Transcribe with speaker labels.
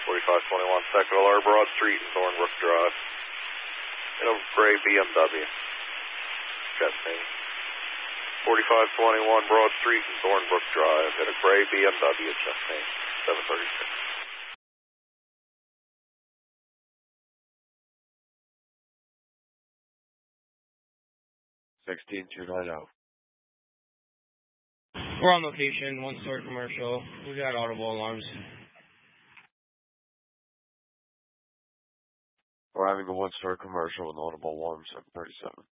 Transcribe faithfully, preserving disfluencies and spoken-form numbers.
Speaker 1: forty-five twenty-one, second alert, Broad Street and Thornbrook Drive. In a gray B M W. Chesney. forty-five twenty-one, Broad Street and Thornbrook Drive. In a gray B M W, Chesney, seven thirty-six.
Speaker 2: sixteen two ninety.
Speaker 3: We're on location, one-story commercial. We got audible alarms.
Speaker 2: We're having a one-story commercial with audible alarms, seven thirty-seven.